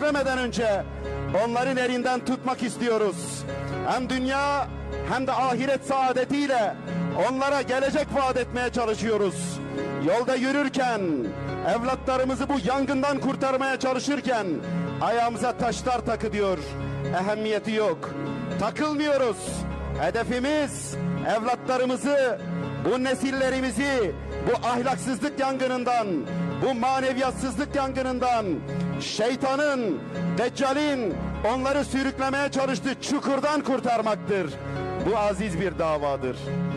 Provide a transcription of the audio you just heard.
sürüklemeden önce onların elinden tutmak istiyoruz. Hem dünya hem de ahiret saadetiyle onlara gelecek vaat etmeye çalışıyoruz. Yolda yürürken, evlatlarımızı bu yangından kurtarmaya çalışırken ayağımıza taşlar takılıyor. Ehemmiyeti yok. Takılmıyoruz. Hedefimiz evlatlarımızı, bu nesillerimizi bu ahlaksızlık yangınından, bu maneviyatsızlık yangınından, şeytanın, Deccal'in onları sürüklemeye çalıştığı çukurdan kurtarmaktır. Bu aziz bir davadır.